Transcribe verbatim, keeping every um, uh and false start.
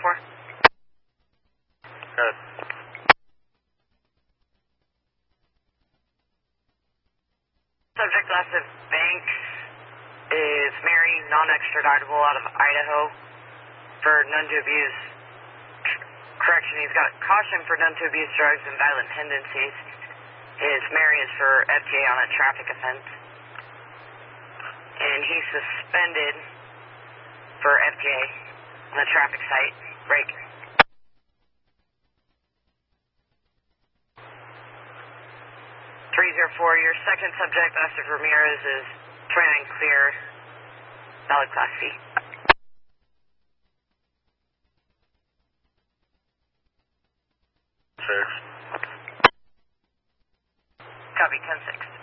four. Good. Subject last of Banks is Mary, non-extraditable out of Idaho for none to abuse. Correction, he's got caution for none to abuse drugs and violent tendencies. His Mary is for F T A on a traffic offense. And he's suspended for F T A on the traffic site. Break. three zero four, your second subject, Esther Ramirez, is twenty-nine clear, valid class C. Six. Copy, ten six.